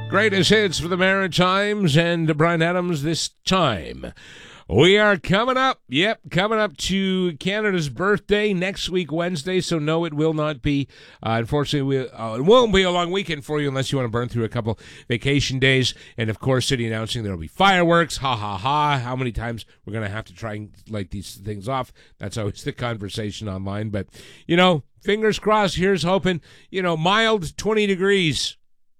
Greatest hits for the Maritimes and Bryan Adams this time. We are coming up to Canada's birthday next week, Wednesday, so no, it will not be. Unfortunately, it won't be a long weekend for you unless you want to burn through a couple vacation days. And, of course, City announcing there will be fireworks. Ha, ha, ha. How many times we're going to have to try and light these things off? That's always the conversation online. But, fingers crossed, here's hoping, mild 20 degrees.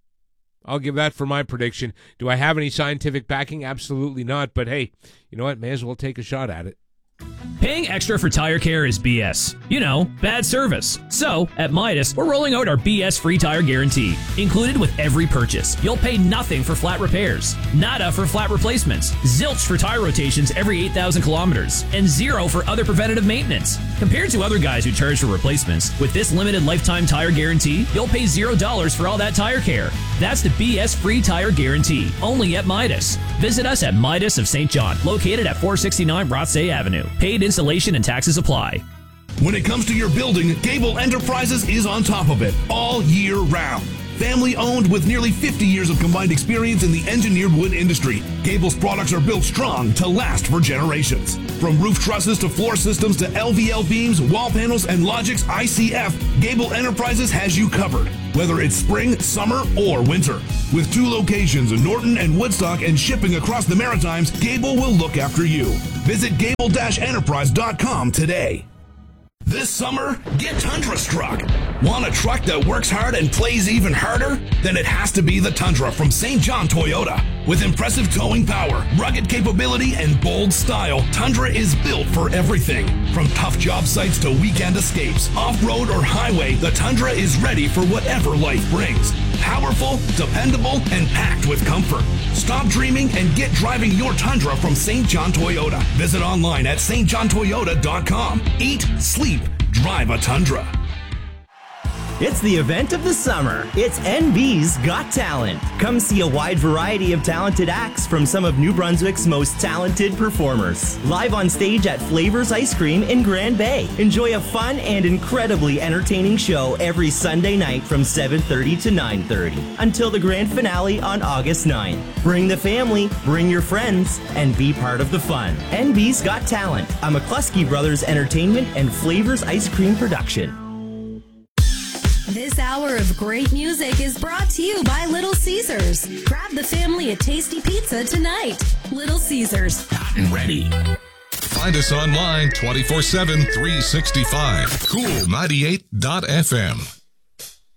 I'll give that for my prediction. Do I have any scientific backing? Absolutely not. But hey, you know what? May as well take a shot at it. Paying extra for tire care is BS. Bad service. So, at Midas, we're rolling out our BS free tire guarantee. Included with every purchase, you'll pay nothing for flat repairs, nada for flat replacements, zilch for tire rotations every 8,000 kilometers, and zero for other preventative maintenance. Compared to other guys who charge for replacements, with this limited lifetime tire guarantee, you'll pay $0 for all that tire care. That's the BS free tire guarantee, only at Midas. Visit us at Midas of St. John, located at 469 Rothsay Avenue. Paid installation and taxes apply. When it comes to your building, Gable Enterprises is on top of it all year round. Family owned with nearly 50 years of combined experience in the engineered wood industry, Gable's products are built strong to last for generations. From roof trusses to floor systems to LVL beams, wall panels, and Logix ICF, Gable Enterprises has you covered, whether it's spring, summer, or winter. With 2 locations in Norton and Woodstock and shipping across the Maritimes, Gable will look after you. Visit gable-enterprise.com today. This summer, get Tundra struck. Want a truck that works hard and plays even harder? Then it has to be the Tundra from St. John Toyota. With impressive towing power, rugged capability, and bold style, Tundra is built for everything. From tough job sites to weekend escapes, off-road or highway, the Tundra is ready for whatever life brings. Powerful, dependable, and packed with comfort. Stop dreaming and get driving your Tundra from St. John Toyota. Visit online at stjohntoyota.com. Eat, sleep, drive a Tundra. It's the event of the summer. It's NB's Got Talent. Come see a wide variety of talented acts from some of New Brunswick's most talented performers. Live on stage at Flavors Ice Cream in Grand Bay. Enjoy a fun and incredibly entertaining show every Sunday night from 7:30 to 9:30 until the grand finale on August 9th. Bring the family, bring your friends, and be part of the fun. NB's Got Talent, a McCluskey Brothers Entertainment and Flavors Ice Cream production. This hour of great music is brought to you by Little Caesars. Grab the family a tasty pizza tonight. Little Caesars. Hot and ready. Find us online 24/7, 365. Cool98.fm.